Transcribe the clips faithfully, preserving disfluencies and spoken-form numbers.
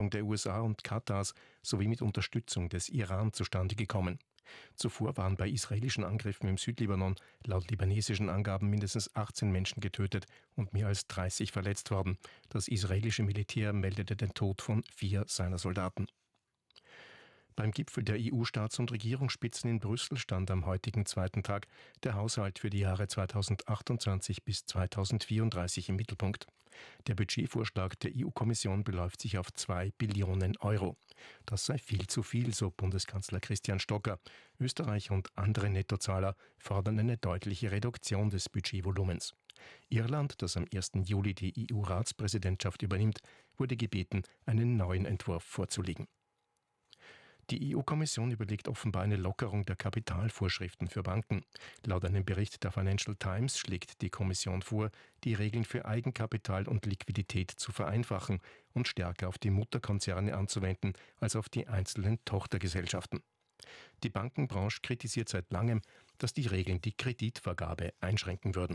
der U S A und Katars sowie mit Unterstützung des Iran zustande gekommen. Zuvor waren bei israelischen Angriffen im Südlibanon laut libanesischen Angaben mindestens achtzehn Menschen getötet und mehr als dreißig verletzt worden. Das israelische Militär meldete den Tod von vier seiner Soldaten. Beim Gipfel der E U-Staats- und Regierungsspitzen in Brüssel stand am heutigen zweiten Tag der Haushalt für die Jahre zweitausendachtundzwanzig bis zweitausendvierunddreißig im Mittelpunkt. Der Budgetvorschlag der E U-Kommission beläuft sich auf zwei Billionen Euro. Das sei viel zu viel, so Bundeskanzler Christian Stocker. Österreich und andere Nettozahler fordern eine deutliche Reduktion des Budgetvolumens. Irland, das am ersten Juli die E U-Ratspräsidentschaft übernimmt, wurde gebeten, einen neuen Entwurf vorzulegen. Die E U-Kommission überlegt offenbar eine Lockerung der Kapitalvorschriften für Banken. Laut einem Bericht der Financial Times schlägt die Kommission vor, die Regeln für Eigenkapital und Liquidität zu vereinfachen und stärker auf die Mutterkonzerne anzuwenden als auf die einzelnen Tochtergesellschaften. Die Bankenbranche kritisiert seit langem, dass die Regeln die Kreditvergabe einschränken würden.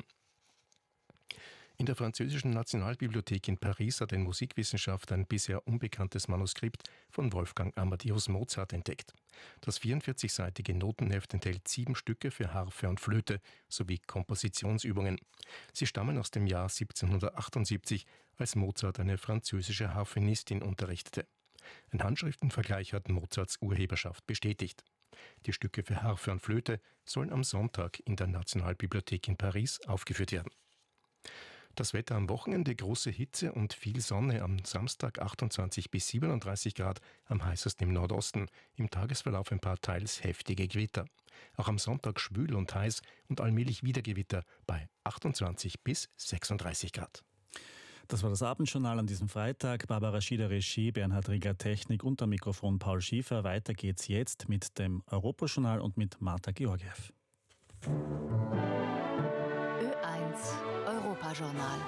In der französischen Nationalbibliothek in Paris hat ein Musikwissenschaftler ein bisher unbekanntes Manuskript von Wolfgang Amadeus Mozart entdeckt. Das vierundvierzigseitige Notenheft enthält sieben Stücke für Harfe und Flöte sowie Kompositionsübungen. Sie stammen aus dem Jahr siebzehnhundertachtundsiebzig, als Mozart eine französische Harfenistin unterrichtete. Ein Handschriftenvergleich hat Mozarts Urheberschaft bestätigt. Die Stücke für Harfe und Flöte sollen am Sonntag in der Nationalbibliothek in Paris aufgeführt werden. Das Wetter am Wochenende: große Hitze und viel Sonne, am Samstag achtundzwanzig bis siebenunddreißig Grad, am heißesten im Nordosten, im Tagesverlauf ein paar teils heftige Gewitter. Auch am Sonntag schwül und heiß und allmählich wieder Gewitter bei achtundzwanzig bis sechsunddreißig Grad. Das war das Abendjournal an diesem Freitag. Barbara Schieder Regie, Bernhard Riegler Technik und am Mikrofon Paul Schiefer. Weiter geht's jetzt mit dem Europajournal und mit Marta Georgiev. Ö eins Europajournal.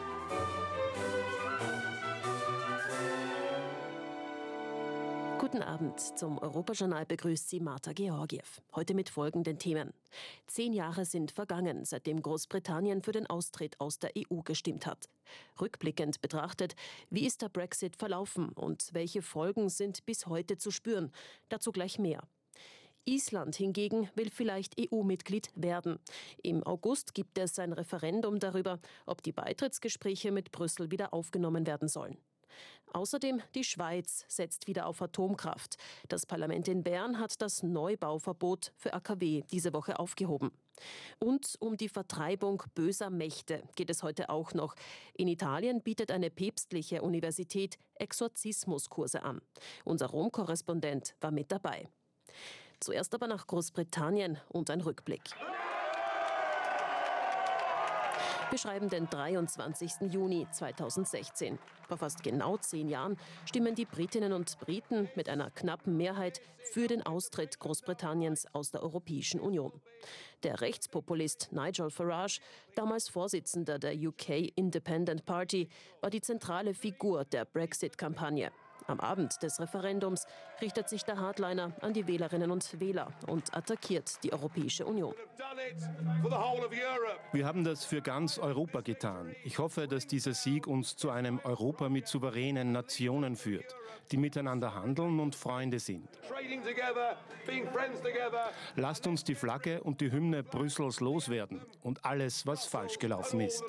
Guten Abend. Zum Europajournal begrüßt Sie Marta Georgiev. Heute mit folgenden Themen. Zehn Jahre sind vergangen, seitdem Großbritannien für den Austritt aus der E U gestimmt hat. Rückblickend betrachtet, wie ist der Brexit verlaufen und welche Folgen sind bis heute zu spüren? Dazu gleich mehr. Island hingegen will vielleicht E U-Mitglied werden. Im August gibt es ein Referendum darüber, ob die Beitrittsgespräche mit Brüssel wieder aufgenommen werden sollen. Außerdem die Schweiz setzt wieder auf Atomkraft. Das Parlament in Bern hat das Neubauverbot für A K W diese Woche aufgehoben. Und um die Vertreibung böser Mächte geht es heute auch noch. In Italien bietet eine päpstliche Universität Exorzismuskurse an. Unser Rom-Korrespondent war mit dabei. Zuerst aber nach Großbritannien und ein Rückblick. Wir schreiben den dreiundzwanzigsten Juni zweitausendsechzehn. Vor fast genau zehn Jahren stimmen die Britinnen und Briten mit einer knappen Mehrheit für den Austritt Großbritanniens aus der Europäischen Union. Der Rechtspopulist Nigel Farage, damals Vorsitzender der U K Independent Party, war die zentrale Figur der Brexit-Kampagne. Am Abend des Referendums richtet sich der Hardliner an die Wählerinnen und Wähler und attackiert die Europäische Union. Wir haben das für ganz Europa getan. Ich hoffe, dass dieser Sieg uns zu einem Europa mit souveränen Nationen führt, die miteinander handeln und Freunde sind. Lasst uns die Flagge und die Hymne Brüssels loswerden und alles, was falsch gelaufen ist.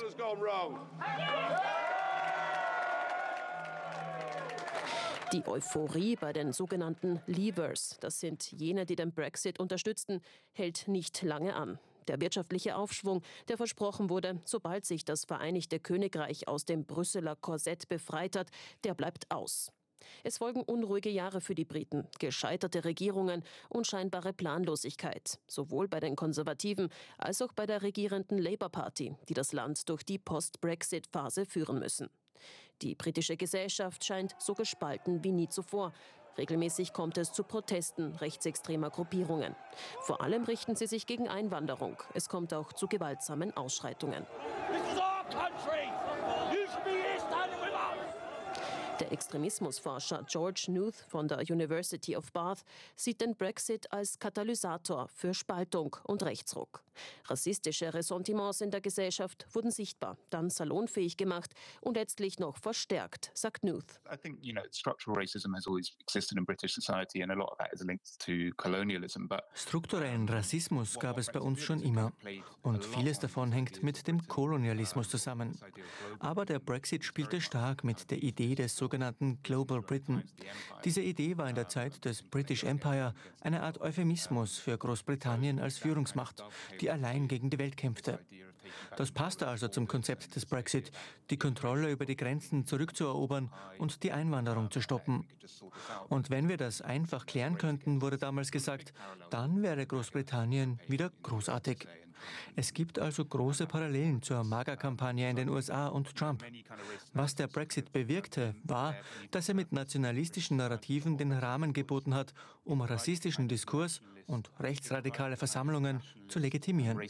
Die Euphorie bei den sogenannten Leavers, das sind jene, die den Brexit unterstützten, hält nicht lange an. Der wirtschaftliche Aufschwung, der versprochen wurde, sobald sich das Vereinigte Königreich aus dem Brüsseler Korsett befreit hat, der bleibt aus. Es folgen unruhige Jahre für die Briten, gescheiterte Regierungen, unscheinbare Planlosigkeit, sowohl bei den Konservativen als auch bei der regierenden Labour Party, die das Land durch die Post-Brexit-Phase führen müssen. Die britische Gesellschaft scheint so gespalten wie nie zuvor. Regelmäßig kommt es zu Protesten rechtsextremer Gruppierungen. Vor allem richten sie sich gegen Einwanderung. Es kommt auch zu gewaltsamen Ausschreitungen. Der Extremismusforscher George Knuth von der University of Bath sieht den Brexit als Katalysator für Spaltung und Rechtsruck. Rassistische Ressentiments in der Gesellschaft wurden sichtbar, dann salonfähig gemacht und letztlich noch verstärkt, sagt Knuth. I think, you know, structural racism has always existed in British society and a lot of that is linked to colonialism, but Strukturellen Rassismus gab es bei uns schon immer und vieles davon hängt mit dem Kolonialismus zusammen. Aber der Brexit spielte stark mit der Idee des sogenannten Global Britain. Diese Idee war in der Zeit des British Empire eine Art Euphemismus für Großbritannien als Führungsmacht, die allein gegen die Welt kämpfte. Das passte also zum Konzept des Brexit, die Kontrolle über die Grenzen zurückzuerobern und die Einwanderung zu stoppen. Und wenn wir das einfach klären könnten, wurde damals gesagt, dann wäre Großbritannien wieder großartig. Es gibt also große Parallelen zur MAGA-Kampagne in den U S A und Trump. Was der Brexit bewirkte, war, dass er mit nationalistischen Narrativen den Rahmen geboten hat, um rassistischen Diskurs und rechtsradikale Versammlungen zu legitimieren.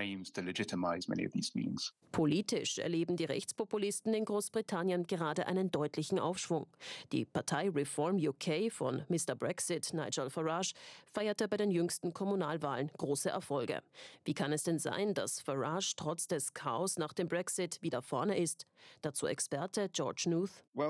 Politisch erleben die Rechtspopulisten in Großbritannien gerade einen deutlichen Aufschwung. Die Partei Reform U K von Mister Brexit Nigel Farage feierte bei den jüngsten Kommunalwahlen große Erfolge. Wie kann es denn sein, dass Farage trotz des Chaos nach dem Brexit wieder vorne ist? Dazu Experte George Knuth.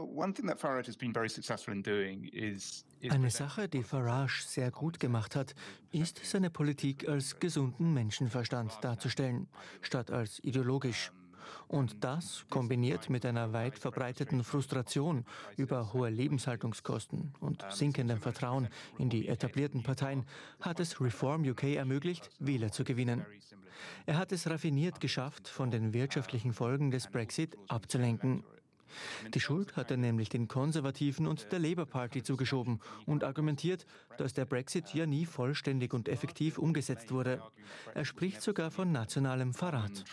Eine Sache, die Farage sehr gut gemacht hat, ist, seine Politik als gesunden Menschenverstand darzustellen, statt als ideologisch. Und das, kombiniert mit einer weit verbreiteten Frustration über hohe Lebenshaltungskosten und sinkendem Vertrauen in die etablierten Parteien, hat es Reform U K ermöglicht, Wähler zu gewinnen. Er hat es raffiniert geschafft, von den wirtschaftlichen Folgen des Brexit abzulenken. Die Schuld hat er nämlich den Konservativen und der Labour Party zugeschoben und argumentiert, dass der Brexit ja nie vollständig und effektiv umgesetzt wurde. Er spricht sogar von nationalem Verrat.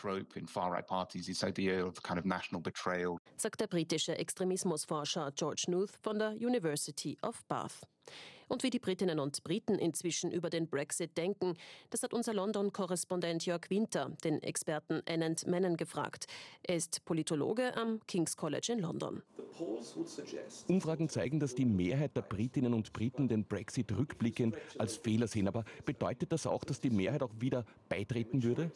Sagt der britische Extremismusforscher George Knuth von der University of Bath. Und wie die Britinnen und Briten inzwischen über den Brexit denken, das hat unser London-Korrespondent Jörg Winter den Experten Anand Menon gefragt. Er ist Politologe am King's College in London. Umfragen zeigen, dass die Mehrheit der Britinnen und Briten den Brexit rückblickend als Fehler sehen. Aber bedeutet das auch, dass die Mehrheit auch wieder beitreten würde?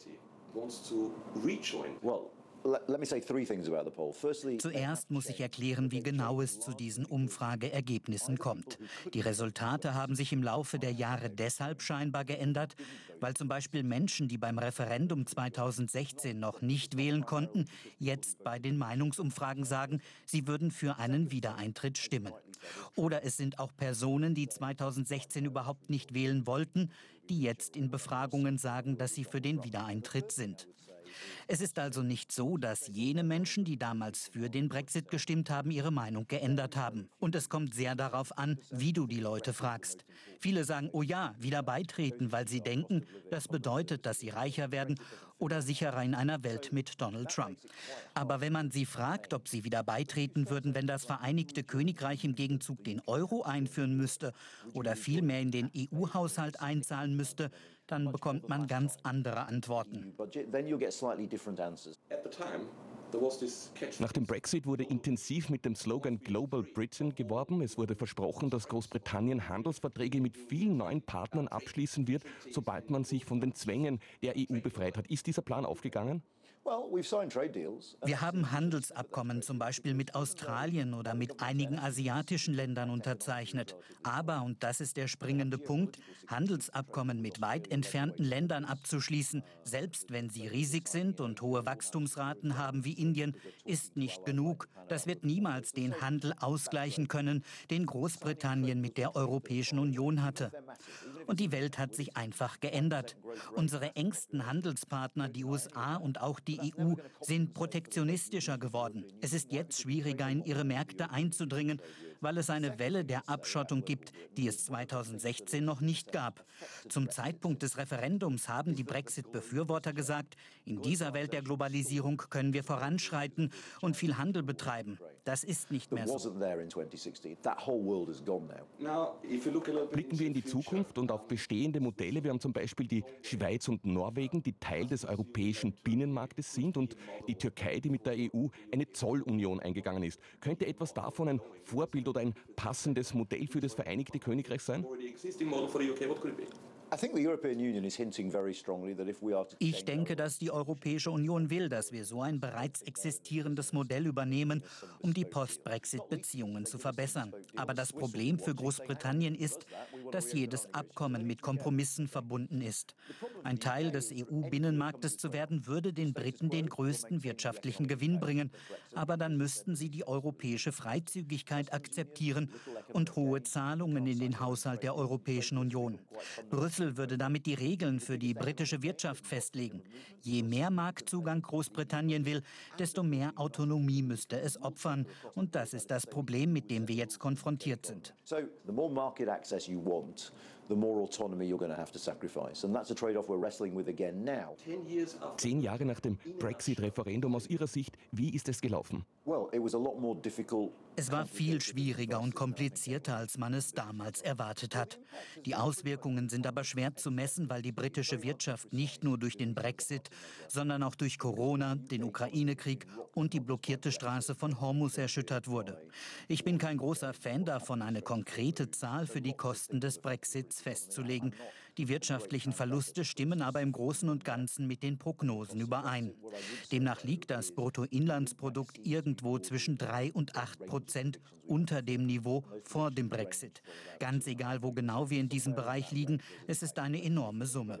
Zuerst muss ich erklären, wie genau es zu diesen Umfrageergebnissen kommt. Die Resultate haben sich im Laufe der Jahre deshalb scheinbar geändert, weil zum Beispiel Menschen, die beim Referendum zweitausendsechzehn noch nicht wählen konnten, jetzt bei den Meinungsumfragen sagen, sie würden für einen Wiedereintritt stimmen. Oder es sind auch Personen, die zweitausendsechzehn überhaupt nicht wählen wollten, die jetzt in Befragungen sagen, dass sie für den Wiedereintritt sind. Es ist also nicht so, dass jene Menschen, die damals für den Brexit gestimmt haben, ihre Meinung geändert haben. Und es kommt sehr darauf an, wie du die Leute fragst. Viele sagen, oh ja, wieder beitreten, weil sie denken, das bedeutet, dass sie reicher werden oder sicherer in einer Welt mit Donald Trump. Aber wenn man sie fragt, ob sie wieder beitreten würden, wenn das Vereinigte Königreich im Gegenzug den Euro einführen müsste oder viel mehr in den E U-Haushalt einzahlen müsste, dann bekommt man ganz andere Antworten. Nach dem Brexit wurde intensiv mit dem Slogan Global Britain geworben. Es wurde versprochen, dass Großbritannien Handelsverträge mit vielen neuen Partnern abschließen wird, sobald man sich von den Zwängen der E U befreit hat. Ist dieser Plan aufgegangen? Wir haben Handelsabkommen zum Beispiel mit Australien oder mit einigen asiatischen Ländern unterzeichnet. Aber, und das ist der springende Punkt, Handelsabkommen mit weit entfernten Ländern abzuschließen, selbst wenn sie riesig sind und hohe Wachstumsraten haben wie Indien, ist nicht genug. Das wird niemals den Handel ausgleichen können, den Großbritannien mit der Europäischen Union hatte. Und die Welt hat sich einfach geändert. Unsere engsten Handelspartner, die U S A und auch die E U, sind protektionistischer geworden. Es ist jetzt schwieriger, in ihre Märkte einzudringen, weil es eine Welle der Abschottung gibt, die es zweitausendsechzehn noch nicht gab. Zum Zeitpunkt des Referendums haben die Brexit-Befürworter gesagt, in dieser Welt der Globalisierung können wir voranschreiten und viel Handel betreiben. Das ist nicht mehr so. Blicken wir in die Zukunft und auf bestehende Modelle. Wir haben zum Beispiel die Schweiz und Norwegen, die Teil des europäischen Binnenmarktes sind, und die Türkei, die mit der E U eine Zollunion eingegangen ist. Könnte etwas davon ein Vorbild oder ein passendes Modell für das Vereinigte Königreich sein? Ich denke, dass die Europäische Union will, dass wir so ein bereits existierendes Modell übernehmen, um die Post-Brexit-Beziehungen zu verbessern. Aber das Problem für Großbritannien ist, dass jedes Abkommen mit Kompromissen verbunden ist. Ein Teil des E U-Binnenmarktes zu werden, würde den Briten den größten wirtschaftlichen Gewinn bringen. Aber dann müssten sie die europäische Freizügigkeit akzeptieren und hohe Zahlungen in den Haushalt der Europäischen Union. Brüssel würde damit die Regeln für die britische Wirtschaft festlegen. Je mehr Marktzugang Großbritannien will, desto mehr Autonomie müsste es opfern. Und das ist das Problem, mit dem wir jetzt konfrontiert sind. Zehn Jahre nach dem Brexit-Referendum aus Ihrer Sicht, wie ist es gelaufen? Es war viel schwieriger und komplizierter, als man es damals erwartet hat. Die Auswirkungen sind aber schwer zu messen, weil die britische Wirtschaft nicht nur durch den Brexit, sondern auch durch Corona, den Ukraine-Krieg und die blockierte Straße von Hormuz erschüttert wurde. Ich bin kein großer Fan davon, eine konkrete Zahl für die Kosten des Brexits festzulegen. Die wirtschaftlichen Verluste stimmen aber im Großen und Ganzen mit den Prognosen überein. Demnach liegt das Bruttoinlandsprodukt irgendwo zwischen drei und acht Prozent unter dem Niveau vor dem Brexit. Ganz egal, wo genau wir in diesem Bereich liegen, es ist eine enorme Summe.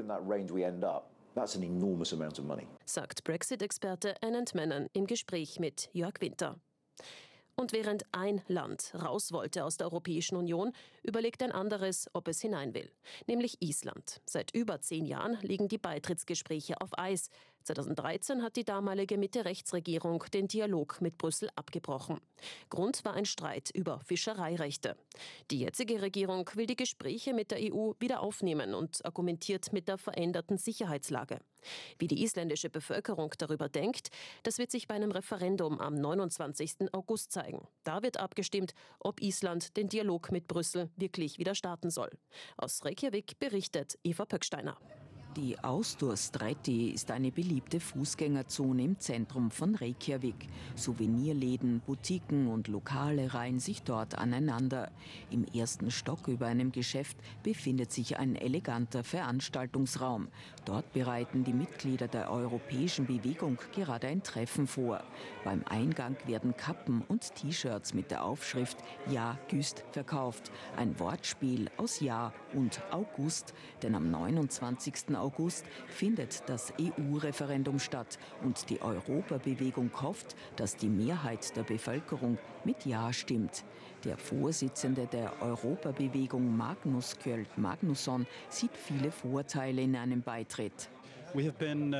Sagt Brexit-Experte Anand Menon im Gespräch mit Jörg Winter. Und während ein Land raus wollte aus der Europäischen Union, überlegt ein anderes, ob es hinein will, nämlich Island. Seit über zehn Jahren liegen die Beitrittsgespräche auf Eis. zweitausenddreizehn hat die damalige Mitte-Rechts-Regierung den Dialog mit Brüssel abgebrochen. Grund war ein Streit über Fischereirechte. Die jetzige Regierung will die Gespräche mit der E U wieder aufnehmen und argumentiert mit der veränderten Sicherheitslage. Wie die isländische Bevölkerung darüber denkt, das wird sich bei einem Referendum am neunundzwanzigsten August zeigen. Da wird abgestimmt, ob Island den Dialog mit Brüssel wirklich wieder starten soll. Aus Reykjavik berichtet Eva Pöcksteiner. Die Austurstræti ist eine beliebte Fußgängerzone im Zentrum von Reykjavik. Souvenirläden, Boutiquen und Lokale reihen sich dort aneinander. Im ersten Stock über einem Geschäft befindet sich ein eleganter Veranstaltungsraum. Dort bereiten die Mitglieder der Europäischen Bewegung gerade ein Treffen vor. Beim Eingang werden Kappen und T-Shirts mit der Aufschrift Ja Güst verkauft. Ein Wortspiel aus Ja und August, denn am neunundzwanzigsten August findet das E U-Referendum statt und die Europabewegung hofft, dass die Mehrheit der Bevölkerung mit Ja stimmt. Der Vorsitzende der Europabewegung Magnus Kjöld Magnusson sieht viele Vorteile in einem Beitritt. Wir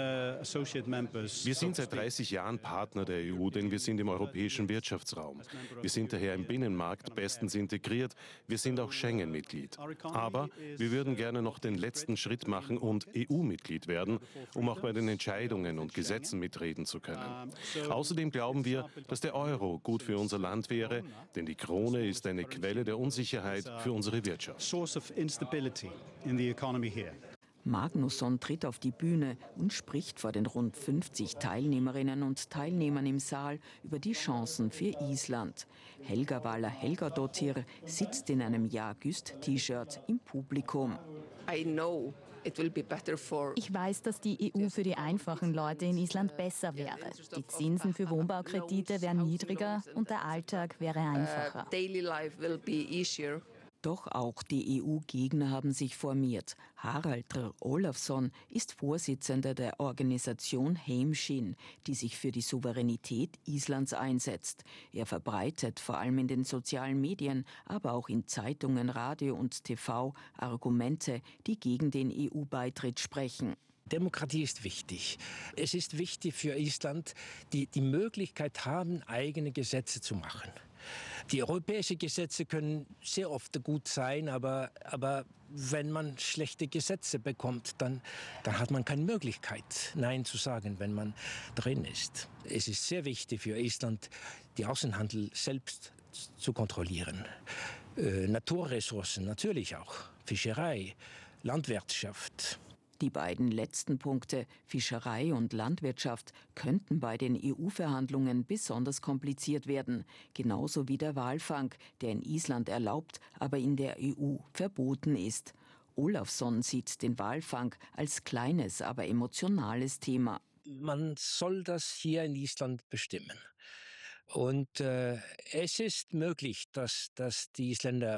sind seit dreißig Jahren Partner der E U, denn wir sind im europäischen Wirtschaftsraum. Wir sind daher im Binnenmarkt bestens integriert. Wir sind auch Schengen-Mitglied. Aber wir würden gerne noch den letzten Schritt machen und E U-Mitglied werden, um auch bei den Entscheidungen und Gesetzen mitreden zu können. Außerdem glauben wir, dass der Euro gut für unser Land wäre, denn die Krone ist eine Quelle der Unsicherheit für unsere Wirtschaft. Magnusson tritt auf die Bühne und spricht vor den rund fünfzig Teilnehmerinnen und Teilnehmern im Saal über die Chancen für Island. Helga Vala Helgadottir sitzt in einem Ja-Güst-T-Shirt im Publikum. Ich weiß, dass die E U für die einfachen Leute in Island besser wäre. Die Zinsen für Wohnbaukredite wären niedriger und der Alltag wäre einfacher. Doch auch die E U-Gegner haben sich formiert. Haraldur Ólafsson ist Vorsitzender der Organisation Heimshin, die sich für die Souveränität Islands einsetzt. Er verbreitet vor allem in den sozialen Medien, aber auch in Zeitungen, Radio und T V Argumente, die gegen den E U-Beitritt sprechen. Demokratie ist wichtig. Es ist wichtig für Island, die die Möglichkeit haben, eigene Gesetze zu machen. Die europäischen Gesetze können sehr oft gut sein, aber, aber wenn man schlechte Gesetze bekommt, dann, dann hat man keine Möglichkeit, Nein zu sagen, wenn man drin ist. Es ist sehr wichtig für Estland, die Außenhandel selbst zu kontrollieren. Äh, Naturressourcen natürlich auch, Fischerei, Landwirtschaft. Die beiden letzten Punkte, Fischerei und Landwirtschaft, könnten bei den E U-Verhandlungen besonders kompliziert werden. Genauso wie der Walfang, der in Island erlaubt, aber in der E U verboten ist. Olafsson sieht den Walfang als kleines, aber emotionales Thema. Man soll das hier in Island bestimmen. Und äh, es ist möglich, dass, dass die Isländer